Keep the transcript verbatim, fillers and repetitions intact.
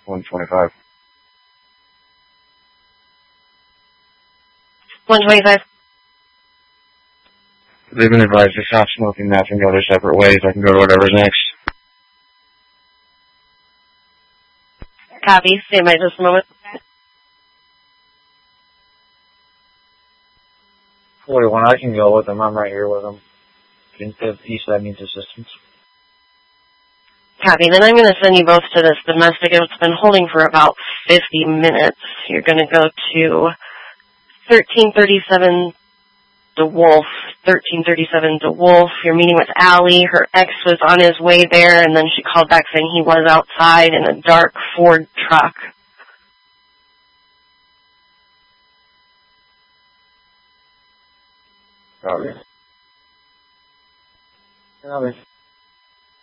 one twenty-five. one twenty-five. They've been advised to stop smoking meth and go their separate ways. I can go to whatever's next. Copy. Stand by just a moment. forty-one, I can go with them. I'm right here with them. If he said needs assistance. Copy. Then I'm going to send you both to this domestic. It's been holding for about fifty minutes. You're going to go to thirteen thirty-seven DeWolf. thirteen thirty-seven DeWolf. You're meeting with Allie. Her ex was on his way there, and then she called back saying he was outside in a dark Ford truck. Copy. Copy.